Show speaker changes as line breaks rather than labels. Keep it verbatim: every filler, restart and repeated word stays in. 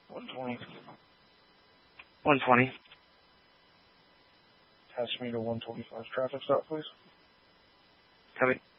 one twenty.
one twenty.
Attach me to one twenty-five traffic stop, please.
Copy.